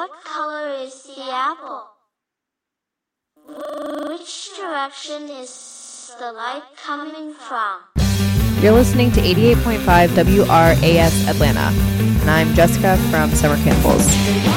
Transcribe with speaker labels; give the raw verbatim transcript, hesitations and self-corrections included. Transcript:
Speaker 1: What color is the apple? Which direction is the light coming from?
Speaker 2: You're listening to eighty-eight point five W R A S Atlanta, and I'm Jessica from Summer Campbell's.